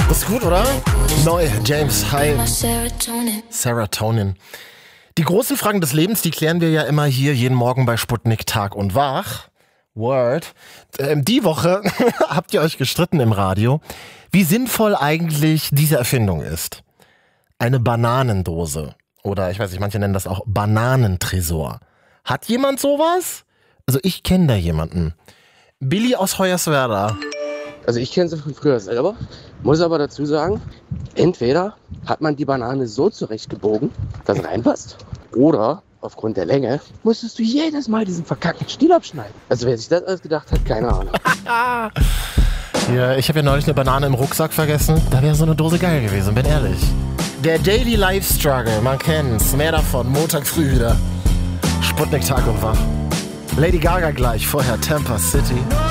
Das ist gut, oder? Neu, James, hi. Serotonin. Die großen Fragen des Lebens, die klären wir ja immer hier jeden Morgen bei Sputnik Tag und Wach. Word. Die Woche habt ihr euch gestritten im Radio, wie sinnvoll eigentlich diese Erfindung ist. Eine Bananendose. Oder ich weiß nicht, manche nennen das auch Bananentresor. Hat jemand sowas? Also ich kenne da jemanden. Billy aus Hoyerswerda. Also ich kenne sie von früher selber, muss aber dazu sagen, entweder hat man die Banane so zurechtgebogen, dass reinpasst, oder aufgrund der Länge musstest du jedes Mal diesen verkackten Stiel abschneiden. Also wer sich das alles gedacht hat, keine Ahnung. Ja, ich habe ja neulich eine Banane im Rucksack vergessen. Da wäre so eine Dose geil gewesen, bin ehrlich. Der Daily Life Struggle, man kennt's. Mehr davon, Montag früh wieder. Sputnik Tag und Wach. Lady Gaga gleich, vorher Tampa City.